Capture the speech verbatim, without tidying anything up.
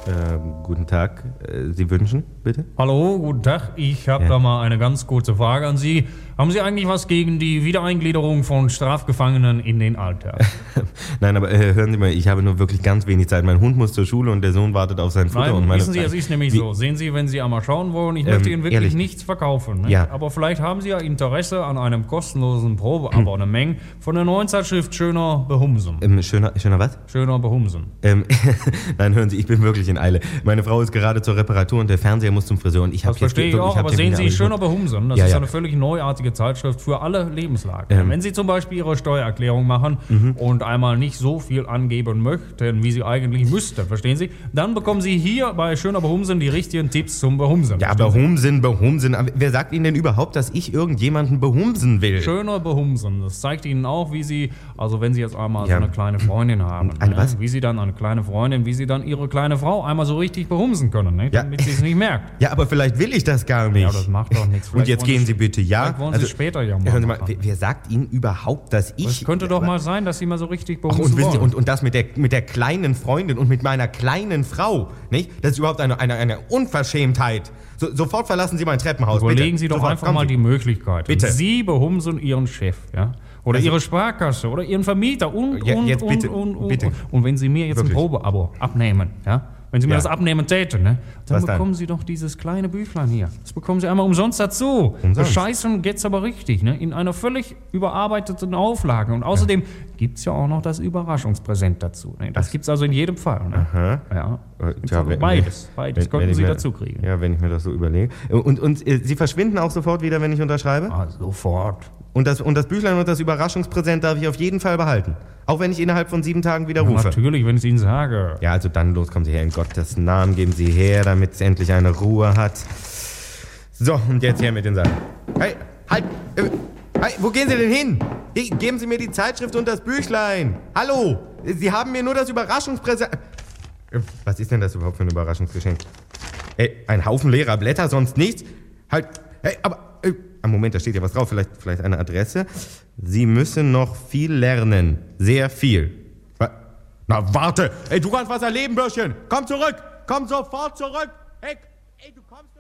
Äh, guten Tag. Äh, Sie wünschen, bitte? Hallo, guten Tag. Ich habe Ja. da mal eine ganz kurze Frage an Sie. Haben Sie eigentlich was gegen die Wiedereingliederung von Strafgefangenen in den Alltag? Nein, aber äh, hören Sie mal, ich habe nur wirklich ganz wenig Zeit. Mein Hund muss zur Schule und der Sohn wartet auf sein Futter. Nein, und meine wissen Sie, es ist nämlich Wie- so. Sehen Sie, wenn Sie einmal schauen wollen, ich Ähm, möchte Ihnen wirklich ehrlich? nichts verkaufen. Ne? Ja. Aber vielleicht haben Sie ja Interesse an einem kostenlosen Probeabonnement von der neuen Zeitschrift Schöner Behumsen. Ähm, schöner, schöner was? Schöner Behumsen. Ähm, Nein, hören Sie, ich bin wirklich in Eile. Meine Frau ist gerade zur Reparatur und der Fernseher muss zum Friseur und ich habe Das verstehe ich auch, aber sehen Sie, Schöner Behumsen, das Ja, ist ja. eine völlig neuartige Zeitschrift für alle Lebenslagen. Ähm. Wenn Sie zum Beispiel Ihre Steuererklärung machen und einmal nicht so viel angeben möchten, wie Sie eigentlich müssten, verstehen Sie, dann bekommen Sie hier bei Schöner Behumsen die richtigen Tipps zum Behumsen. Ja, verstehen Sie? Behumsen, Behumsen. Aber wer sagt Ihnen denn überhaupt, dass ich irgendjemanden behumsen will? Schöner Behumsen, das zeigt Ihnen auch, wie Sie, also wenn Sie jetzt einmal Ja. so eine kleine Freundin haben, Eine ne? was? wie Sie dann eine kleine Freundin, wie Sie dann Ihre kleine Frau einmal so richtig behumsen können, ne? Ja. damit sie es nicht merkt. Ja, aber vielleicht will ich das gar nicht. Ja, das macht doch nichts. Und Vielleicht jetzt wollen gehen Sie- Sie bitte, ja? Also, Vielleicht wollen Sie später ja mal Hören Sie mal, machen. wer, wer sagt Ihnen überhaupt, dass ich... Es könnte doch mal sein, dass Sie mal so richtig Ach, behumsen und, wissen Sie, wollen. und, und das mit der, mit der kleinen Freundin und mit meiner kleinen Frau, nicht? Das ist überhaupt eine, eine, eine Unverschämtheit. So, sofort verlassen Sie mein Treppenhaus, Überlegen bitte. Sie doch Sofort, einfach kommen mal Sie. die Möglichkeit. Bitte. Sie behumsen Ihren Chef, ja? Oder Also- Ihre Sparkasse oder Ihren Vermieter und, Ja, und, jetzt und, bitte, und, und, bitte. und. Und wenn Sie mir jetzt Wirklich. ein Probeabo abnehmen, ja? Wenn Sie mir Ja. das abnehmen täten, ne? Dann Was dann? bekommen Sie doch dieses kleine Büchlein hier. Das bekommen Sie einmal umsonst dazu. Umsonst? Bescheißen geht's aber richtig, ne? In einer völlig überarbeiteten Auflage. Und außerdem gibt's ja auch noch das Überraschungspräsent dazu. Ne? Das gibt's also in jedem Fall. Ne? Aha. Ja. Äh, Gibt's tja, also wenn- beides. wenn- Beides wenn könnten ich Sie mir- dazu kriegen. Ja, wenn ich mir das so überlege. Und, und äh, Sie verschwinden auch sofort wieder, wenn ich unterschreibe? Ah, sofort. Und das, und das Büchlein und das Überraschungspräsent darf ich auf jeden Fall behalten. Auch wenn ich innerhalb von sieben Tagen wieder rufe. Natürlich, wenn ich es Ihnen sage. Ja, also dann los, kommen Sie her. In Gottes Namen geben Sie her, damit es endlich eine Ruhe hat. So, und jetzt her mit den Sachen. Hey, halt! Äh, hey, wo gehen Sie denn hin? Hey, geben Sie mir die Zeitschrift und das Büchlein. Hallo! Sie haben mir nur das Überraschungspräsent... Äh, Was ist denn das überhaupt für ein Überraschungsgeschenk? Ey, ein Haufen leerer Blätter, sonst nichts? Halt, hey, aber... Äh, am Moment, da steht ja was drauf. Vielleicht, vielleicht eine Adresse. Sie müssen noch viel lernen. Sehr viel. Wa- Na, warte! Ey, du kannst was erleben, Bürschchen! Komm zurück! Komm sofort zurück! Hey, ey, du kommst...